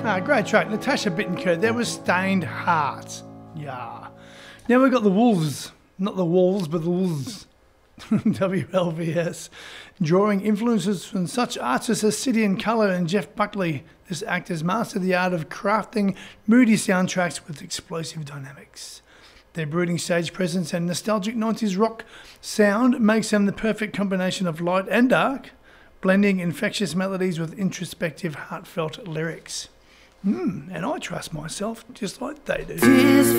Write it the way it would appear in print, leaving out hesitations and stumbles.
Great track. Natasha Bittencourt. There was Stained Heart. Yeah. Now we've got the Wolves. Not the Wolves, but the Wolves. WLVS. Drawing influences from such artists as City and Colour and Jeff Buckley, this act has mastered the art of crafting moody soundtracks with explosive dynamics. Their brooding stage presence and nostalgic 90s rock sound makes them the perfect combination of light and dark, blending infectious melodies with introspective, heartfelt lyrics. And I trust myself just like they do.